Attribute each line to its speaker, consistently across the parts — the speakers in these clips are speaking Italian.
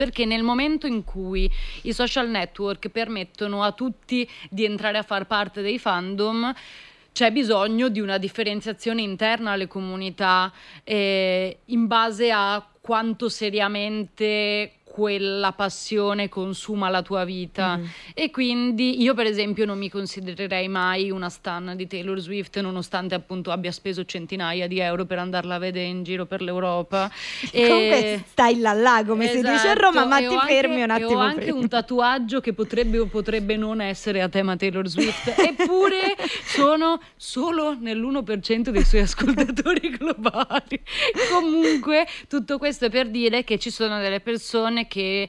Speaker 1: Perché nel momento in cui i social network permettono a tutti di entrare a far parte dei fandom, c'è bisogno di una differenziazione interna alle comunità, in base a quanto seriamente quella passione consuma la tua vita. E quindi io per esempio non mi considererei mai una stan di Taylor Swift, nonostante appunto abbia speso centinaia di euro per andarla a vedere in giro per l'Europa.
Speaker 2: Comunque stai là come si dice a Roma, ma ti fermi un attimo.
Speaker 1: E ho anche un tatuaggio che potrebbe o potrebbe non essere a tema Taylor Swift, eppure sono solo nell'1% dei suoi ascoltatori globali. Comunque tutto questo è per dire che ci sono delle persone che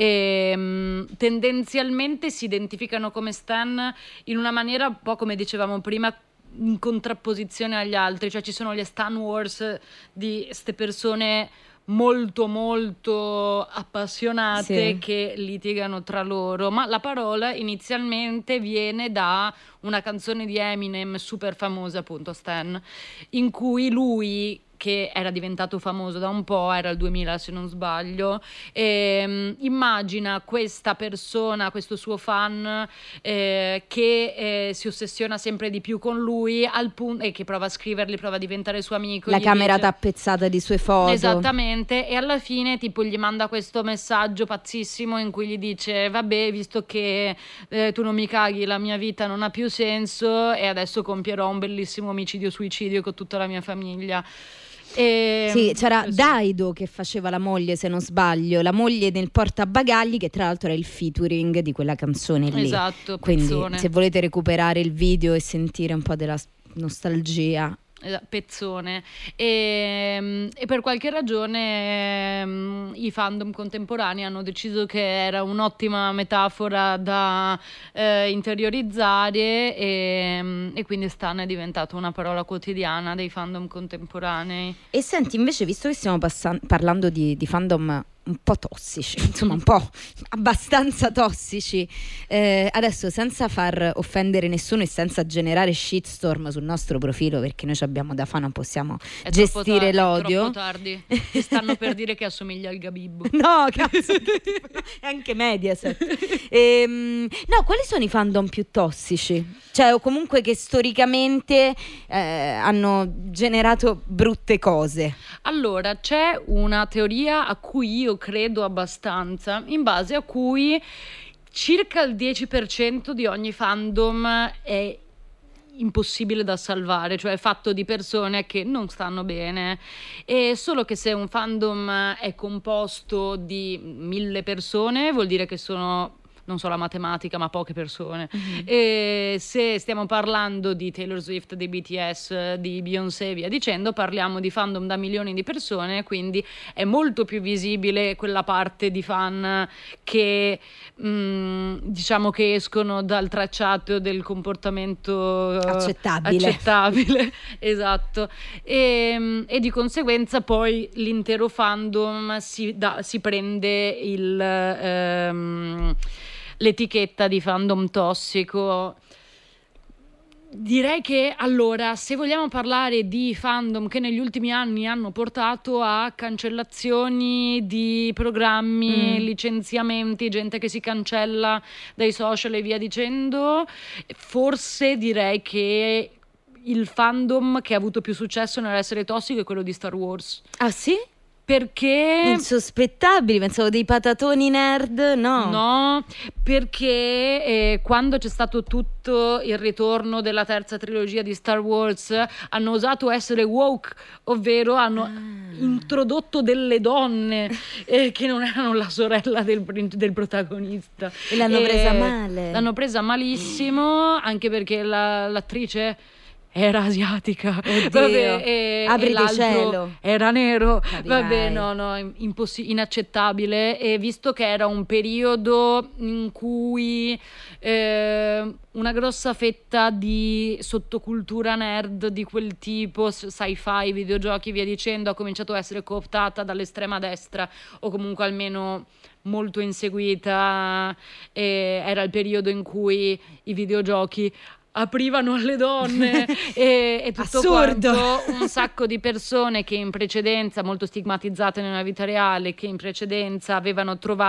Speaker 1: tendenzialmente si identificano come stan in una maniera un po' come dicevamo prima, in contrapposizione agli altri, cioè ci sono le stan wars di ste persone molto molto appassionate che litigano tra loro, ma la parola inizialmente viene da una canzone di Eminem super famosa, appunto Stan, in cui lui, che era diventato famoso da un po', era il 2000 se non sbaglio, immagina questa persona, questo suo fan che si ossessiona sempre di più con lui al punto, e che prova a scrivergli, prova a diventare suo amico,
Speaker 2: la camera tappezzata di sue foto,
Speaker 1: esattamente, e alla fine tipo gli manda questo messaggio pazzissimo in cui gli dice: vabbè, visto che tu non mi caghi, la mia vita non ha più senso e adesso compierò un bellissimo omicidio-suicidio con tutta la mia famiglia.
Speaker 2: Sì, c'era Daido che faceva la moglie, se non sbaglio, la moglie nel portabagagli, che tra l'altro era il featuring di quella canzone lì.
Speaker 1: Esatto,
Speaker 2: quindi
Speaker 1: pezzone.
Speaker 2: Se volete recuperare il video e sentire un po' della nostalgia,
Speaker 1: pezzone. E per qualche ragione i fandom contemporanei hanno deciso che era un'ottima metafora da interiorizzare, e quindi Stan è diventato una parola quotidiana dei fandom contemporanei.
Speaker 2: E senti, invece, visto che stiamo parlando di fandom un po' tossici, insomma un po' abbastanza tossici, adesso senza far offendere nessuno e senza generare shitstorm sul nostro profilo, perché noi ci abbiamo da fare, non possiamo gestire l'odio.
Speaker 1: È troppo tardi, ti stanno per dire che assomiglia al Gabibbo.
Speaker 2: No, cazzo, è anche Mediaset. No, quali sono i fandom più tossici? Cioè, o comunque che storicamente hanno generato brutte cose.
Speaker 1: Allora, c'è una teoria a cui io credo abbastanza, in base a cui circa il 10% di ogni fandom è impossibile da salvare, cioè è fatto di persone che non stanno bene, e solo che se un fandom è composto di 1000 persone vuol dire che sono, non so la matematica, ma poche persone. E se stiamo parlando di Taylor Swift, di BTS, di Beyoncé e via dicendo, parliamo di fandom da milioni di persone, quindi è molto più visibile quella parte di fan che diciamo che escono dal tracciato del comportamento accettabile. Esatto, e di conseguenza poi l'intero fandom si prende l'etichetta di fandom tossico. Direi che allora, se vogliamo parlare di fandom che negli ultimi anni hanno portato a cancellazioni di programmi, licenziamenti, gente che si cancella dai social e via dicendo, forse direi che il fandom che ha avuto più successo nell'essere tossico è quello di Star Wars.
Speaker 2: Ah sì?
Speaker 1: Perché
Speaker 2: insospettabili, pensavo dei patatoni nerd.
Speaker 1: No, perché quando c'è stato tutto il ritorno della terza trilogia di Star Wars hanno osato essere woke, ovvero hanno introdotto delle donne che non erano la sorella del protagonista,
Speaker 2: e l'hanno presa male.
Speaker 1: L'hanno presa malissimo, anche perché l'attrice era asiatica.
Speaker 2: Oddio.
Speaker 1: Vabbè,
Speaker 2: apriti cielo,
Speaker 1: era nero.
Speaker 2: Capirai.
Speaker 1: Vabbè, no, inaccettabile. E visto che era un periodo in cui una grossa fetta di sottocultura nerd di quel tipo, sci-fi, videogiochi, via dicendo, ha cominciato a essere cooptata dall'estrema destra, o comunque almeno molto inseguita, era il periodo in cui i videogiochi aprivano alle donne e tutto
Speaker 2: Assurdo.
Speaker 1: quanto. Un sacco di persone che in precedenza, molto stigmatizzate nella vita reale, che in precedenza avevano trovato